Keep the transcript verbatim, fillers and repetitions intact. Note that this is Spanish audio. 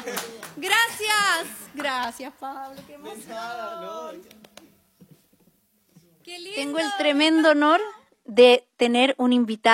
Gracias. Gracias, Pablo. Qué emoción. Qué lindo. Tengo el tremendo honor de tener un invitado